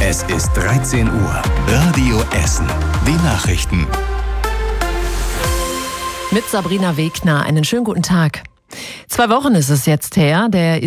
Es ist 13 Uhr. Radio Essen. Die Nachrichten. Mit Sabrina Wegner. Einen schönen guten Tag. 2 Wochen ist es jetzt her. Der